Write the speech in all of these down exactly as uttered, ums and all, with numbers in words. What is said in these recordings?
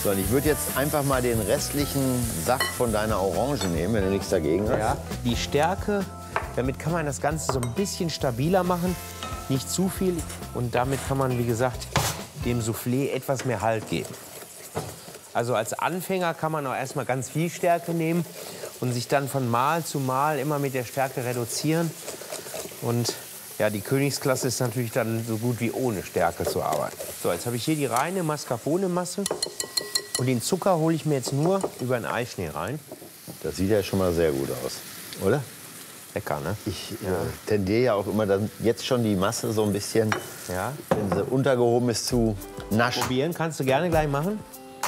So, und ich würde jetzt einfach mal den restlichen Saft von deiner Orange nehmen, wenn du nichts dagegen hast. Ja. Die Stärke, damit kann man das Ganze so ein bisschen stabiler machen, nicht zu viel. Und damit kann man, wie gesagt, dem Soufflé etwas mehr Halt geben. Also als Anfänger kann man auch erstmal ganz viel Stärke nehmen und sich dann von Mal zu Mal immer mit der Stärke reduzieren. Und ja, die Königsklasse ist natürlich dann so gut wie ohne Stärke zu arbeiten. So, jetzt habe ich hier die reine Mascarpone-Masse. Und den Zucker hole ich mir jetzt nur über den Eischnee rein. Das sieht ja schon mal sehr gut aus, oder? Lecker, ne? Ich ja. äh, tendiere ja auch immer dann jetzt schon die Masse so ein bisschen, ja. wenn sie untergehoben ist, zu naschen. Probieren kannst du gerne gleich machen.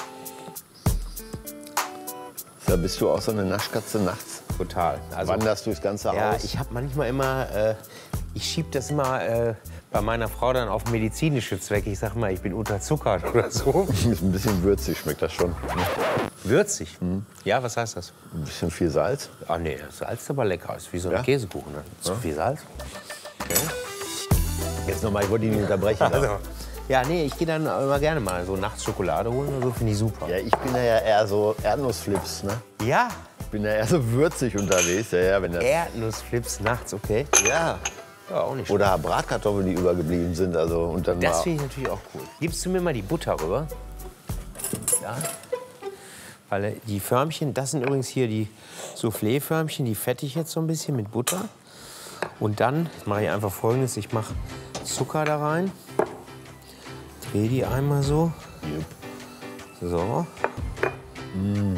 Da bist du auch so eine Naschkatze nachts? Total. Also, wanderst du das ganze Haus? Ja, ich habe manchmal immer, äh, ich schiebe das immer äh, bei meiner Frau dann auf medizinische Zwecke. Ich sag mal, ich bin unterzuckert oder so. Ist ein bisschen würzig, schmeckt das schon. Würzig? Mhm. Ja, was heißt das? Ein bisschen viel Salz. Ah nee, Salz ist aber lecker. Ist wie so ein ja? Käsekuchen. Ne? Zu ja. viel Salz? Okay. Jetzt noch mal, ich wollte ihn nicht unterbrechen. Also, ja, nee, ich gehe dann immer gerne mal so nachts Schokolade holen oder so, finde ich super. Ja, ich bin ja eher so Erdnussflips, ne? Ja? Ich bin ja eher so würzig unterwegs. Ja, ja, wenn das Erdnussflips nachts, okay. Ja. Ja, auch nicht schlecht. Oder Bratkartoffeln, die übergeblieben sind. Also, und dann das finde ich natürlich auch cool. Gibst du mir mal die Butter rüber? Ja. Weil die Förmchen, das sind übrigens hier die Soufflé-Förmchen, die fette ich jetzt so ein bisschen mit Butter. Und dann mache ich einfach Folgendes, ich mache Zucker da rein, drehe die einmal so. Yep. So. Mm.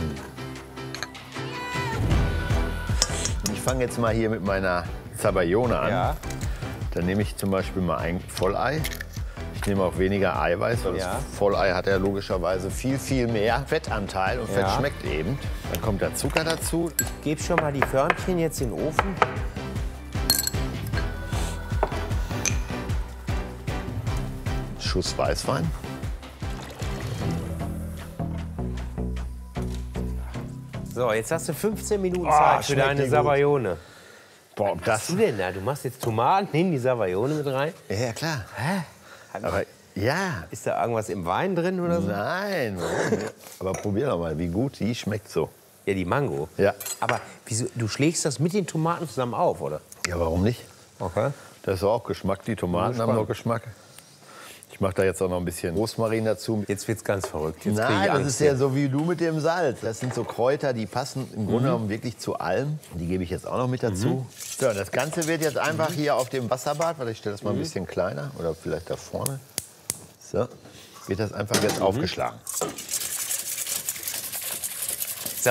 Ich fange jetzt mal hier mit meiner Zabaione an. Ja. Dann nehme ich zum Beispiel mal ein Vollei. Ich nehme auch weniger Eiweiß, weil ja. das Vollei hat ja logischerweise viel, viel mehr Fettanteil und Fett ja. schmeckt eben. Dann kommt der Zucker dazu. Ich gebe schon mal die Förmchen jetzt in den Ofen. Schuss Weißwein. So, jetzt hast du fünfzehn Minuten Oh, Zeit für schmeckt deine die Zabaione. Boah, Was das. machst du denn da? Du machst jetzt Tomaten, nimm die Zabaione mit rein. Ja, ja, klar. Hä? Aber ja. Ist da irgendwas im Wein drin oder so? Nein. Aber probier doch mal, wie gut die schmeckt so. Ja, die Mango. Ja. Aber wieso, du schlägst das mit den Tomaten zusammen auf, oder? Ja, warum nicht? Okay. Das ist auch Geschmack. Die Tomaten haben noch Geschmack. Ich mache da jetzt auch noch ein bisschen Rosmarin dazu. Jetzt wird's ganz verrückt. Jetzt krieg Nein, ich das Angst ist ja hier. so wie du mit dem Salz. Das sind so Kräuter, die passen im Grunde genommen wirklich zu allem. Die gebe ich jetzt auch noch mit dazu. Mhm. So, und das Ganze wird jetzt einfach hier auf dem Wasserbad, weil ich stelle das mal ein bisschen kleiner oder vielleicht da vorne. So, wird das einfach jetzt aufgeschlagen.